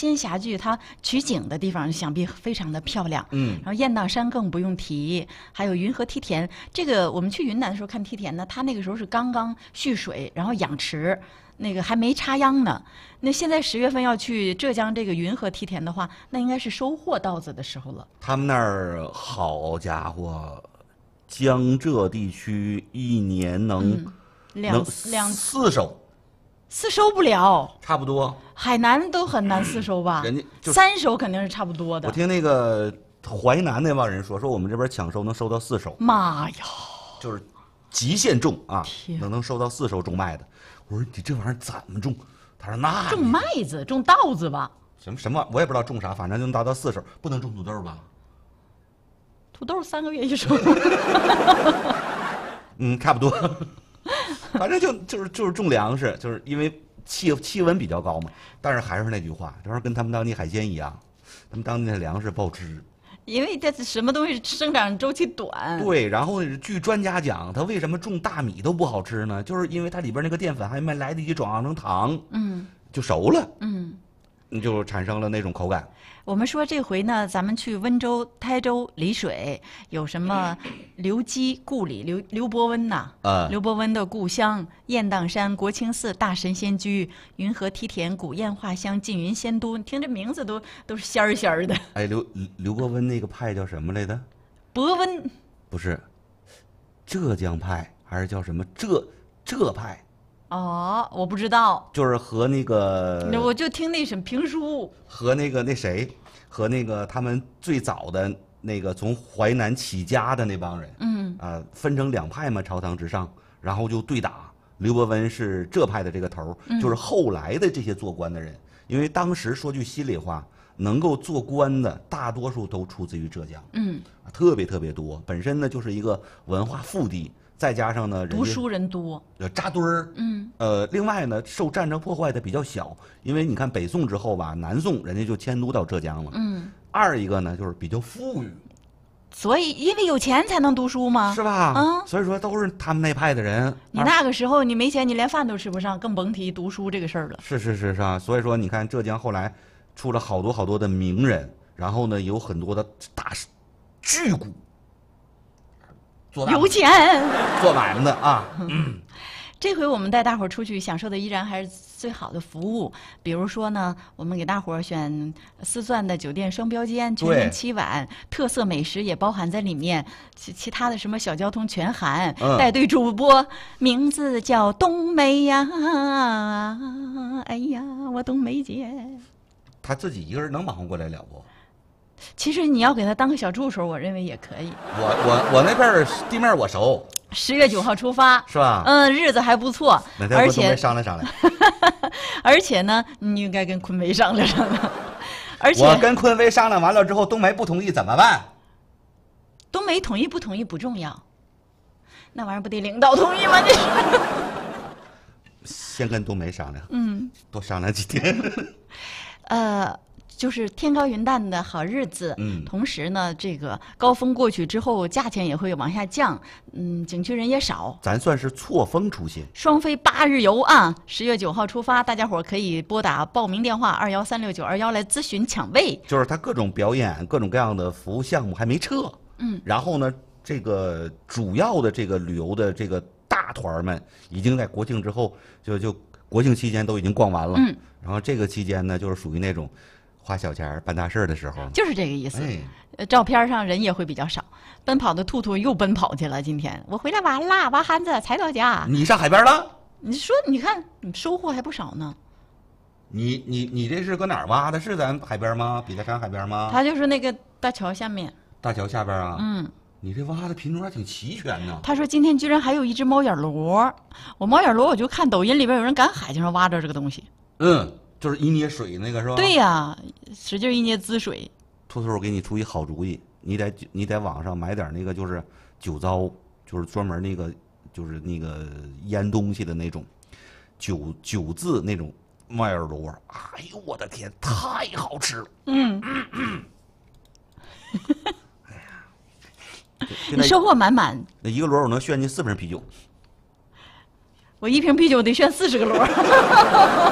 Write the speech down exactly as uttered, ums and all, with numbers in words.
仙侠剧，它取景的地方想必非常的漂亮。 嗯， 然后雁荡山更不用提，还有云和梯田。这个我们去云南的时候看梯田呢，它那个时候是刚刚蓄水，然后养池，那个还没插秧呢。那现在十月份要去浙江这个云和梯田的话，那应该是收获稻子的时候了。 他们那儿好家伙，江浙地区一年能、 嗯、两能两四收， 四收不了， 差不多。 海南都很难四收吧？ 人家就三收肯定是差不多的。 我听那个淮南那帮人说，说我们这边抢收能收到四收。 妈呀！ 就是极限种啊， 天能能收到四收种麦的。我说你这玩意儿怎么种？他说那种麦子，种稻子吧。 什么什么我也不知道种啥，反正就能达到四收，不能种土豆吧？ 土豆三个月一收。 嗯，差不多。反正就就是就是种粮食，就是因为气气温比较高嘛。但是还是那句话，这玩意儿跟他们当地海鲜一样，他们当地的粮食不好吃。 因为这什么东西生长周期短。 对，然后据专家讲，它为什么种大米都不好吃呢？就是因为它里边那个淀粉还没来得及转化成糖， 嗯， 就熟了， 嗯， 就产生了那种口感。 我们说这回呢，咱们去温州、台州、丽水，有什么刘基故里刘刘伯温呐、 啊， 刘伯温的故乡雁荡山、国清寺、大神仙居、云和梯田、古堰画乡、缙云仙都，你听这名字都都是仙儿仙儿的。 哎，刘刘伯温那个派叫什么来着？ 伯温不是，浙江派还是叫什么浙浙派？ 哦，我不知道， 就是和那个， 我就听那什么评书， 和那个那谁，和那个他们最早的那个从淮南起家的那帮人， 嗯啊、呃，分成两派嘛，朝堂之上，然后就对打。刘伯温是浙派的这个头， 嗯、 就是后来的这些做官的人，因为当时说句心里话，能够做官的大多数都出自于浙江， 嗯， 特别特别多，本身呢就是一个文化腹地。再加上呢， 读书人多， 呃，扎堆儿， 嗯， 呃，另外呢，受战争破坏的比较小，因为你看北宋之后吧，南宋人家就迁都到浙江了， 嗯。 二一个呢，就是比较富裕， 所以因为有钱才能读书吗？ 是吧？ 啊， 所以说都是他们那派的人。 你那个时候你没钱，你连饭都吃不上，更甭提读书这个事儿了。 是是是是啊，所以说你看浙江后来出了好多好多的名人，然后呢，有很多的大巨贾。 有钱做买卖的啊、嗯， 这回我们带大伙儿出去享受的依然还是最好的服务。比如说呢，我们给大伙儿选四钻的酒店双标间，全天七晚，特色美食也包含在里面，其其他的什么小交通全含。 嗯、 带队主播名字叫冬梅呀，哎呀，我冬梅姐。 他自己一个人能忙活过来了不？ 其实你要给他当个小助手，我认为也可以。 我我我那边地面我熟。 十月九号出发， 是吧？ 嗯，日子还不错，而且商量商量。 而且呢，你应该跟昆威商量商量。而且我跟昆威商量完了之后，冬梅不同意怎么办？ 冬梅同意不同意不重要，那玩意儿不得领导同意吗？这是。 先跟冬梅商量， 嗯， 多商量几天。 呃。就是天高云淡的好日子， 嗯， 同时呢，这个高峰过去之后，价钱也会往下降，嗯，景区人也少， 咱算是错峰出行。 双飞八日游啊，十月九号出发，大家伙可以拨打报名电话二幺三六九二幺来咨询抢位。 就是他各种表演、各种各样的服务项目还没撤， 嗯， 然后呢，这个主要的这个旅游的这个大团们已经在国庆之后，就就国庆期间都已经逛完了， 嗯， 然后这个期间呢，就是属于那种。花小钱办大事的时候， 就是这个意思。 哎， 照片上人也会比较少。奔跑的兔兔又奔跑去了。今天我回来晚了，娃憨子才到家。 你上海边了？ 你说，你看你收获还不少呢。 你你你这是搁哪儿挖的？是咱海边吗？比达山海边吗？ 他就是那个大桥下面。 大桥下边啊？ 嗯。 你这挖的品种还挺齐全呢。 他说今天居然还有一只猫眼螺，我猫眼螺我就看抖音里边有人赶海，经常挖着这个东西。 嗯。就是一捏水那个是吧？ 对呀，使劲一捏滋水。 兔兔，我给你出一好主意，你在你在网上买点那个就是酒糟，就是专门那个就是那个腌东西的那种酒酒渍那种猫眼螺。哎呦我的天，太好吃了！ 嗯嗯嗯。哎呀， 你收获满满。 那一个螺我能炫进四瓶啤酒。 我一瓶啤酒得炫四十个螺。